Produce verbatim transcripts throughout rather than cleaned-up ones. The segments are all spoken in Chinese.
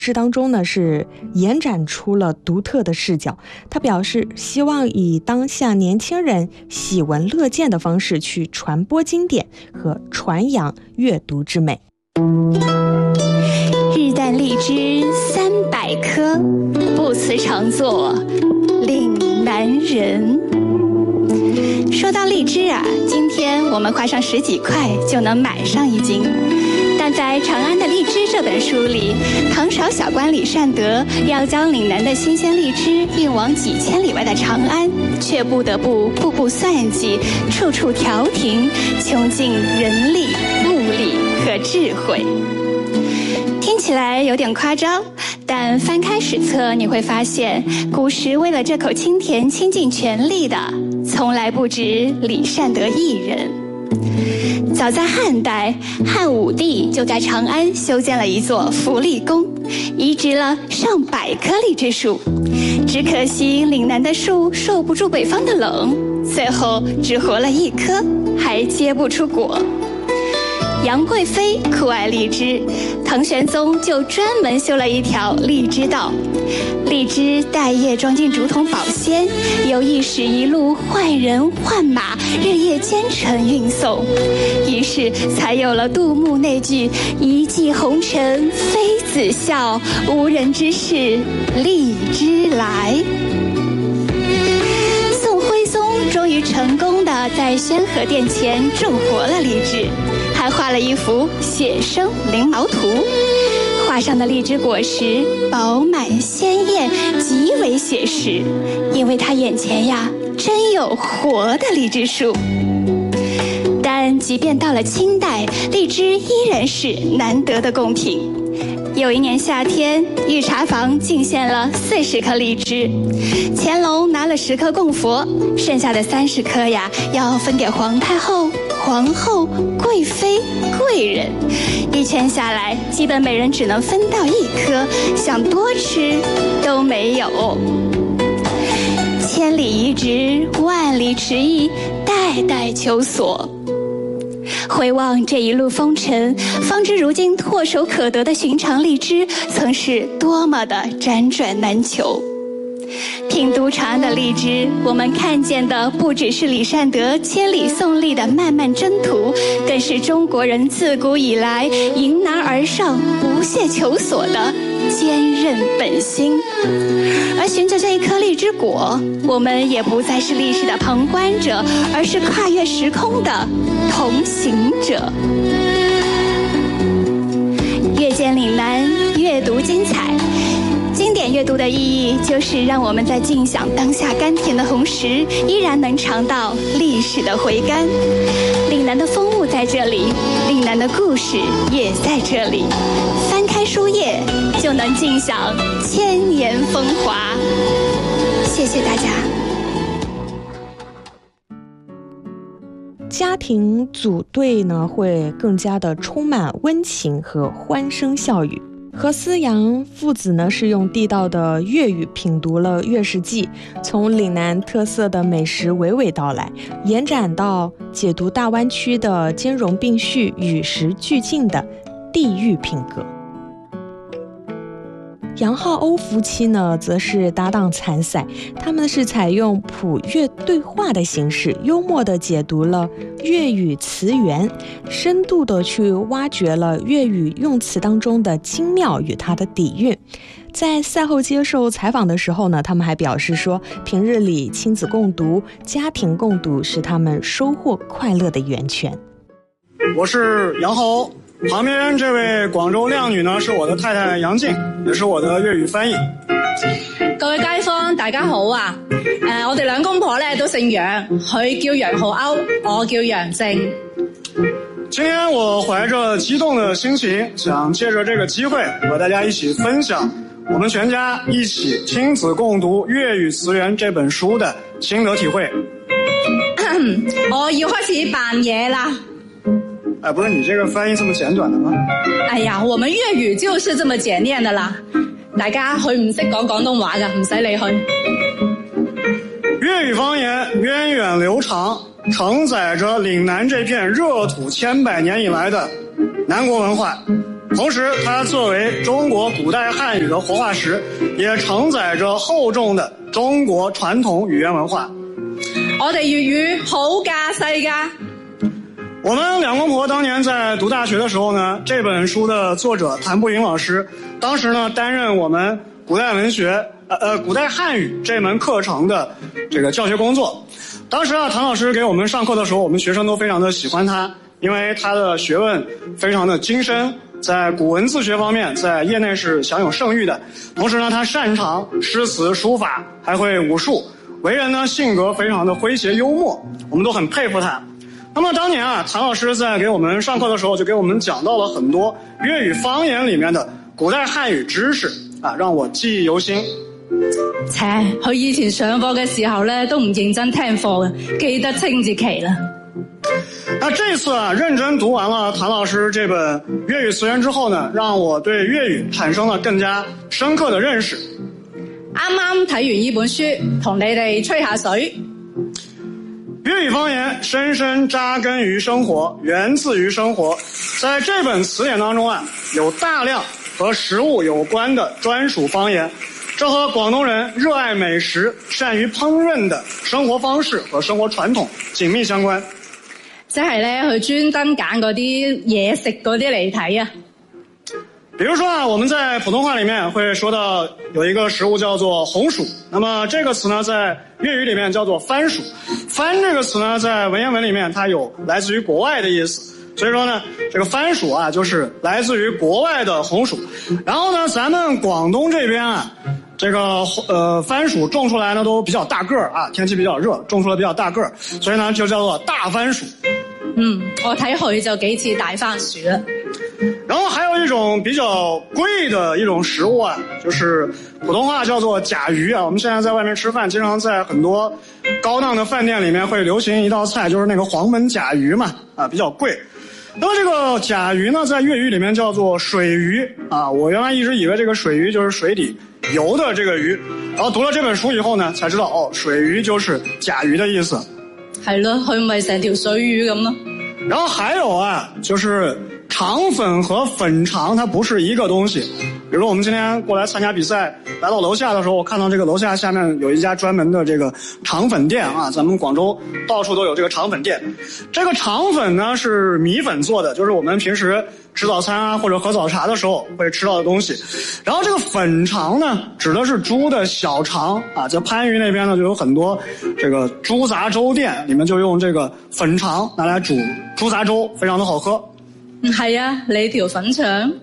诗当中呢是延展出了独特的视角，他表示希望以当下年轻人喜闻乐见的方式去传播经典和传扬阅读之美。 日啖荔枝三百颗，不辞常作岭南人。说到荔枝啊，今天我们花上十几块就能买上一斤。但在《长安的荔枝》这本书里，唐朝小官李善德要将岭南的新鲜荔枝运往几千里外的长安，却不得不步步算计，处处调停，穷尽人力、物力和智慧。听起来有点夸张，但翻开史册你会发现，古时为了这口清甜倾尽全力的，从来不止李善德一人。早在汉代，汉武帝就在长安修建了一座福利宫，移植了上百棵荔枝树。只可惜岭南的树受不住北方的冷，最后只活了一棵，还结不出果。杨贵妃酷爱荔枝，唐玄宗就专门修了一条荔枝道。荔枝带叶装进竹筒保鲜，有意使一路换人换马，日夜兼程运送。于是才有了杜牧那句“一骑红尘妃子笑，无人知是荔枝来”。宋徽宗终于成功地在宣和殿前种活了荔枝，还画了一幅写生临摹图，画上的荔枝果实饱满鲜艳，极为写实，因为他眼前呀真有活的荔枝树。但即便到了清代，荔枝依然是难得的贡品。有一年夏天，御茶房进献了四十颗荔枝，乾隆拿了十颗供佛，剩下的三十颗呀要分给皇太后、皇后、贵妃、贵人。一圈下来，基本每人只能分到一颗，想多吃都没有。千里移植，万里驰意，代代求索。回望这一路风尘，方知如今唾手可得的寻常荔枝，曾是多么的辗转难求。品读长安的荔枝，我们看见的不只是李善德千里送荔的漫漫征途，更是中国人自古以来迎难而上、不懈求索的坚韧本心。而循着这一颗荔枝果，我们也不再是历史的旁观者，而是跨越时空的同行者。阅见岭南，阅读精彩。经典阅读的意义，就是让我们在尽享当下甘甜的同时，依然能尝到历史的回甘。岭南的风物在这里，岭南的故事也在这里。翻开书页，就能尽享千年风华。谢谢大家。 家庭组队呢，会更加的充满温情和欢声笑语。何思阳父子呢是用地道的粤语品读了《粤世记》，从岭南特色的美食娓娓道来，延展到解读大湾区的兼容并蓄、与时俱进的地域品格。杨浩欧夫妻呢，则是搭档参赛，他们是采用普粤对话的形式，幽默地解读了粤语词源，深度地去挖掘了粤语用词当中的精妙与它的底蕴。在赛后接受采访的时候呢，他们还表示说，平日里亲子共读、家庭共读是他们收获快乐的源泉。 我是杨浩欧，旁边这位廣州靓女呢，是我的太太楊靜，也是我的粵語翻譯。 各位街坊大家好啊，誒，我哋兩公婆咧都姓楊，佢叫楊浩歐，我叫楊靜。 今天我懷着激動的心情，想借着這個機會和大家一起分享我們全家一起親子共讀粵語詞源這本書的心得體會。 我要開始扮嘢啦。 哎，不是你這個翻譯這麼簡短的嗎？ 哎呀，我們粵語就是這麼簡練的啦。大家佢唔識講廣東話㗎，唔使理佢。 粵語方言源遠流長，承載着嶺南這片熱土千百年以來的南國文化。 同时它作为中国古代汉语的活化石，也承载着厚重的中国传统语言文化。 我哋粵語好架勢㗎。 我们两公婆当年在读大学的时候呢，这本书的作者谭步云老师，当时呢担任我们古代文学呃呃古代汉语这门课程的这个教学工作。当时啊，谭老师给我们上课的时候，我们学生都非常的喜欢他，因为他的学问非常的精深，在古文字学方面在业内是享有盛誉的。同时呢，他擅长诗词书法，还会武术，为人呢性格非常的诙谐幽默，我们都很佩服他。那么当年啊，谭老师在给我们上课的时候，就给我們講到了很多粵語方言裡面的古代漢語知識啊，讓我記憶猶新。 切，佢以前上課嘅時候咧，都唔認真聽課嘅，記得清至奇啦。 那這次啊，認真讀完了譚老師這本粵語詞源之後呢，讓我對粵語產生了更加深刻的認識。 啱啱睇完呢本書，同你哋吹下水。 粵語方言深深扎根於生活，源自於生活。在這本詞典當中啊，有大量和食物有關的專屬方言，這和廣東人熱愛美食、善於烹飪的生活方式和生活傳統緊密相關。 即係咧，佢專登揀嗰啲嘢食嗰啲嚟睇啊。 比如說啊，我們在普通話裡面會說到有一個食物叫做紅薯，那麼這個詞呢，在粵語裡面叫做番薯。番這個詞呢，在文言文裡面它有來自於國外的意思，所以說呢，這個番薯啊，就是來自於國外的紅薯。然後呢，咱們廣東這邊啊，這個呃番薯種出來呢都比較大個啊，天氣比較熱，種出來比較大個，所以呢就叫做大番薯。 嗯，我睇佢就幾似大番薯啦。 然後還有一種比較貴的一種食物啊，就是普通話叫做甲魚啊。我們現在在外面吃飯，經常在很多高檔的飯店裡面會流行一道菜，就是那個黃焖甲魚嘛，啊，比較貴。那麼這個甲魚呢，在粵語裡面叫做水魚啊。我原來一直以為這個水魚就是水底游的這個魚，然後讀了這本書以後呢，才知道哦，水魚就是甲魚的意思。 係咯，佢咪成條水魚咁咯。 然後還有啊，就是腸粉和粉腸它不是一個東西。比如說我們今天過來參加比賽，來到樓下的時候，我看到這個樓下下面有一家專門的這個腸粉店啊，咱們廣州到處都有這個腸粉店。這個腸粉呢是米粉做的，就是我們平時吃早餐啊或者喝早茶的時候會吃到的東西。然後這個粉腸呢指的是豬的小腸啊，在番禺那邊呢就有很多這個豬雜粥店，裡面就用這個粉腸拿來煮豬雜粥，非常的好喝。 係啊，你條粉腸。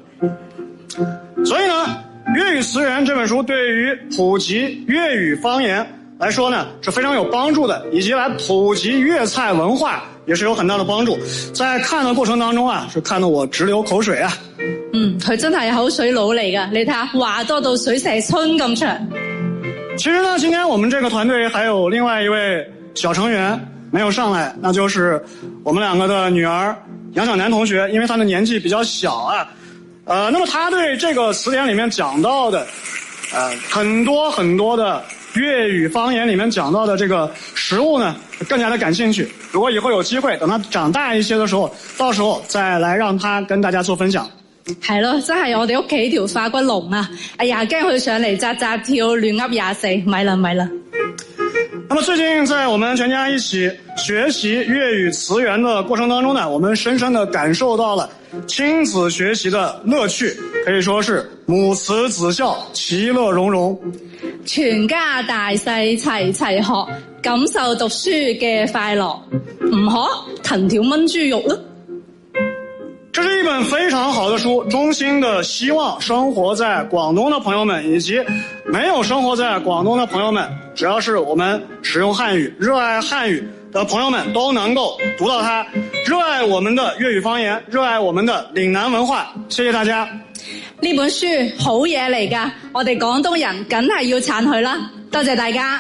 所以呢，粵語詞源這本書對於普及粵語方言來說呢是非常有幫助的，以及來普及粵菜文化也是有很大的幫助。在看的過程當中啊，是看得我直流口水啊。 嗯，佢真係口水佬嚟㗎，你睇下話多到水蛇春咁長。 其實呢，今天我們這個團隊還有另外一位小成員沒有上來，那就是我們兩個的女兒楊小楠同學，因為她的年紀比較小啊。呃，那麼他對這個詞典裡面講到的，呃，很多很多的粵語方言裡面講到的這個食物呢，更加的感興趣。如果以後有機會，等他長大一些的時候，到時候再來讓他跟大家做分享。 係咯，真係我哋屋企條化骨龍啊！哎呀，驚佢上嚟扎扎跳亂噏廿四，咪啦咪啦。 那麼最近在我們全家一起學習粵語詞源的過程當中呢，我們深深地感受到了親子學習的樂趣，可以說是母慈子孝，其樂融融。 全家大細齊齊學，感受讀書嘅快樂，唔可藤條炆豬肉咯。 這是一本非常好的書，衷心的希望生活在廣東的朋友們以及沒有生活在廣東的朋友們，只要是我們使用漢語、熱愛漢語的朋友們都能夠讀到它，熱愛我們的粵語方言，熱愛我們的嶺南文化。謝謝大家。 呢本書好嘢嚟㗎，我哋廣東人梗係要撐佢啦。多謝大家。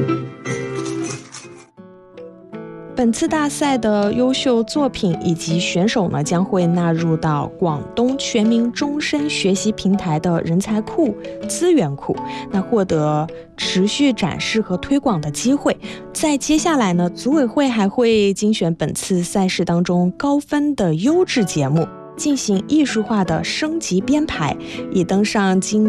本次大賽的優秀作品以及選手呢，將會納入到廣東全民終身學習平台的人才庫、資源庫，那獲得持續展示和推廣的機會。在接下來呢，組委會還會精選本次賽事當中高分的優質節目， 进行艺术化的升级编排，已登上今